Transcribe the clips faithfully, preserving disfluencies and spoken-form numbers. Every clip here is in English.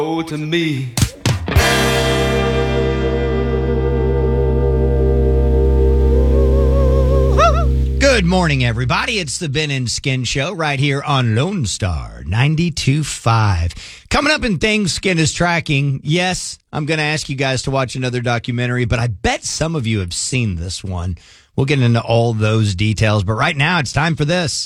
Oh, to me. Good morning, everybody. It's the Ben and Skin Show right here on Lone Star ninety-two point five. Coming up in things Skin is tracking, yes, I'm going to ask you guys to watch another documentary, but I bet some of you have seen this one. We'll get into all those details, but right now it's time for this.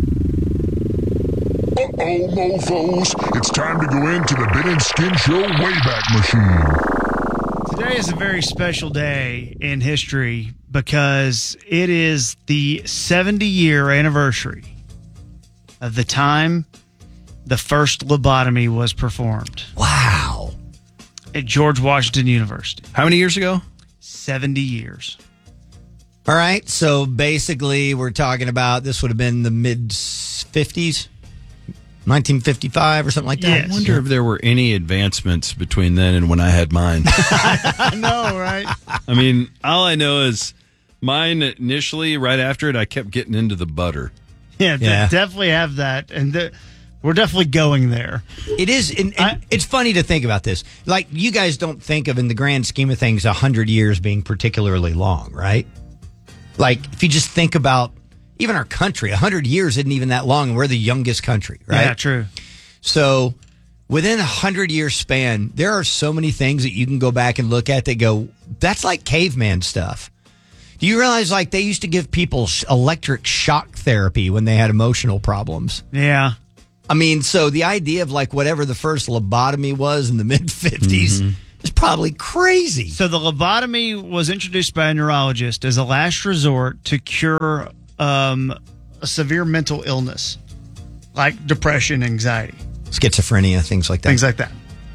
Uh-oh, mofos. It's time to go into the Ben and Skin Show Wayback Machine. Today is a very special day in history because it is the seventy-year anniversary of the time the first lobotomy was performed. Wow. At George Washington University. How many years ago? seventy years. All right, so basically we're talking about this would have been the mid-fifties, nineteen fifty-five or something like that. Yes. I wonder if there were any advancements between then and when I had mine. I know, right? I mean, all I know is mine initially, right after it, I kept getting into the butter. Yeah, they Yeah. definitely have that. And the, we're definitely going there. It is, and, and I- it's funny to think about this. Like, you guys don't think of, in the grand scheme of things, one hundred years being particularly long, right? Like, if you just think about even our country, one hundred years isn't even that long, and we're the youngest country, right? Yeah, true. So within a hundred-year span, there are so many things that you can go back and look at that go, that's like caveman stuff. Do you realize, like, they used to give people sh- electric shock therapy when they had emotional problems? Yeah. I mean, so the idea of, like, whatever the first lobotomy was in the mid-fifties is probably crazy. So the lobotomy was introduced by a neurologist as a last resort to cure um, a severe mental illness, like depression, anxiety, Schizophrenia, things like that. things like that.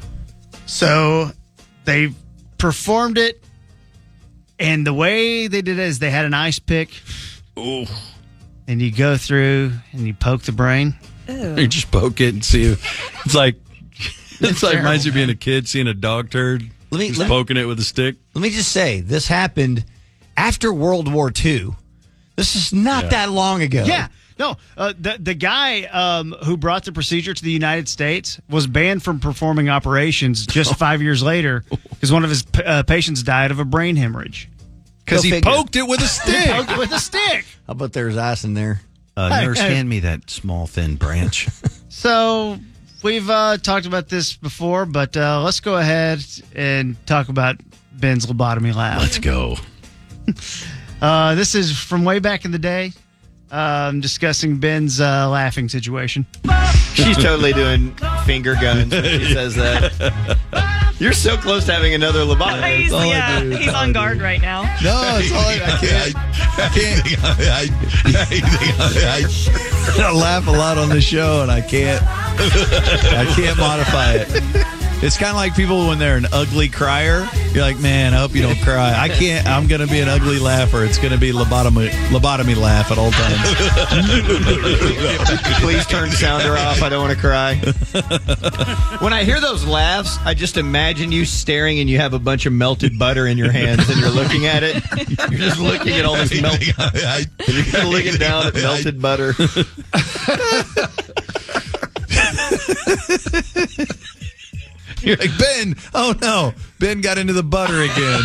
So they performed it, and the way they did it is they had an ice pick, Oh, and you go through and you poke the brain. you just poke it and see if it's like it's like reminds you of being a kid seeing a dog turd. Let me- just let- poking it with a stick. Let me just say, this happened after World War Two. This is not Yeah. that long ago. Yeah. No, uh, the the guy um, who brought the procedure to the United States was banned from performing operations just five years later because one of his p- uh, patients died of a brain hemorrhage. Because Go he figure. poked it with a stick. Poked with a stick. How about there's ice in there? Uh, Hey, nurse, hey. hand me that small, thin branch. So we've uh, talked about this before, but uh, let's go ahead and talk about Ben's lobotomy lab. Let's go. Uh, this is from way back in the day, um, discussing Ben's uh, laughing situation. She's totally doing finger guns when she says that. You're so close to having another lobotomy. He's, That's all I yeah, do. he's on guard right now. No, it's all I, I can't. I can't. I laugh a lot on the show, and I can't. I can't modify it. It's kind of like people when they're an ugly crier. You're like, man, I hope you don't cry. I can't. I'm going to be an ugly laugher. It's going to be lobotomy, lobotomy laugh at all times. Please turn the sounder off. I don't want to cry. When I hear those laughs, I just imagine you staring and you have a bunch of melted butter in your hands and you're looking at it. You're just looking at all this melted and you're looking down at melted butter. You're like, Ben, oh no, Ben got into the butter again.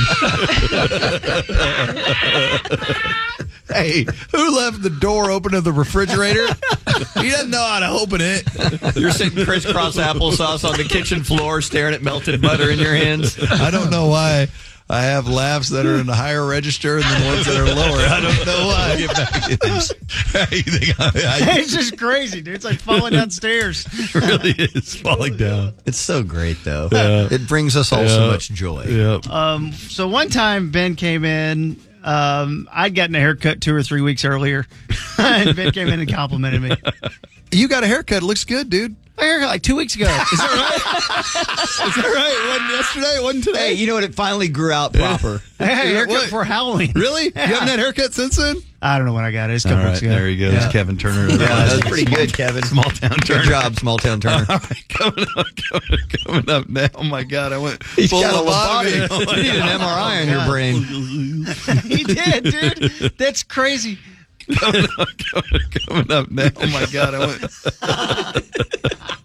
Hey, who left the door open of the refrigerator? He doesn't know how to open it. You're sitting crisscross applesauce on the kitchen floor staring at melted butter in your hands. I don't know why I have laughs that are in the higher register than the ones that are lower. I don't know why. Get back in. You think I- I- It's just crazy, dude. It's like falling downstairs. It really is falling down. It's so great, though. Yeah. It brings us all so Yeah. much joy. Yep. Um, so one time Ben came in. Um, I'd gotten a haircut two or three weeks earlier, and Ben came in and complimented me. You got a haircut. It looks good, dude. My haircut like two weeks ago. Is that right? Is that right? It wasn't yesterday? It wasn't today? Hey, you know what? It finally grew out proper. I had a haircut What? for Halloween. Really? You haven't had a haircut since then? I don't know when I got it. It's a All couple right, weeks ago. there he goes. Yeah. Kevin Turner. Yeah, that was pretty good, Kevin. Small town Turner. Good job, Small Town Turner. All right, coming up, coming up, coming up now. Oh my God, I went He's full got a lobotomy. lobotomy. Oh, my You need an God. M R I on your God. brain. He did, dude. That's crazy. coming, up, coming, up, coming up now. Oh my God, I went.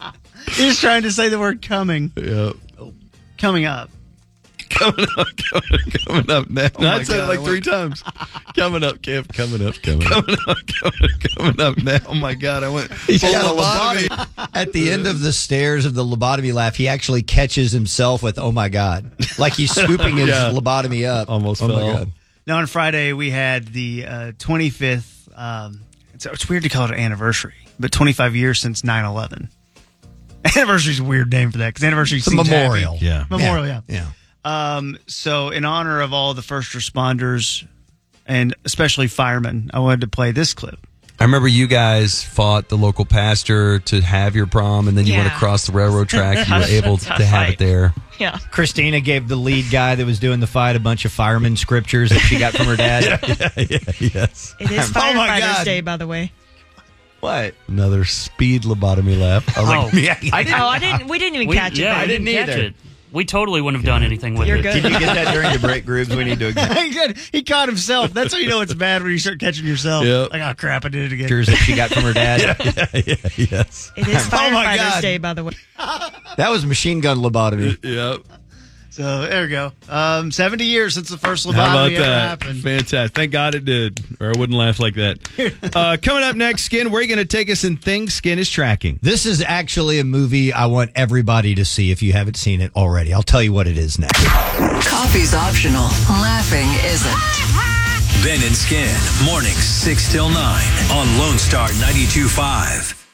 He's trying to say the word coming. Yep. Coming up. Coming up, coming, coming up now. my I said it God, like I three times. Coming up, Kev. Coming up, coming up. Coming up, coming, coming up now. Oh, my God. I went He's full got a lobotomy. lobotomy. At the end of the stairs of the lobotomy laugh, he actually catches himself with, oh my God. Like he's scooping his Yeah. lobotomy up. Almost oh fell. my God. Now, on Friday, we had the uh, twenty-fifth, um, it's, it's weird to call it an anniversary, but twenty-five years since nine eleven. Anniversary is a weird name for that because anniversary It's a seems memorial. happy. Yeah. Memorial, yeah. Yeah. Um, so, in honor of all the first responders and especially firemen, I wanted to play this clip. I remember you guys fought the local pastor to have your prom, and then you went Yeah. across the railroad track. You were That's able a to tough have fight. it there. Yeah. Christina gave the lead guy that was doing the fight a bunch of fireman scriptures that she got from her dad. Yes. It is Oh my Firefighters God. Day, by the way. What? Another speed lobotomy laugh. I was like, Oh. Yeah, I didn't. Oh, I didn't. We didn't even We, catch it. yeah, though. I didn't didn't catch either. it. We totally wouldn't have done anything with You're it. good. Did you get that during the break groups? We need to he did. He caught himself. That's how you know it's bad when you start catching yourself. Yep. Like, oh, crap, I did it again. pictures that she got from her dad. yes. It is Oh, my Firefighters God. Day, by the way. That was machine gun lobotomy. Yep. So, there we go. Um, seventy years since the first How about lobotomy ever that? happened. Fantastic. Thank God it did, or I wouldn't laugh like that. Uh, coming up next, Skin, where are you going to take us in things Skin is tracking? This is actually a movie I want everybody to see if you haven't seen it already. I'll tell you what it is next. Coffee's optional. Laughing isn't. Ben and Skin, mornings six till nine on Lone Star ninety-two point five.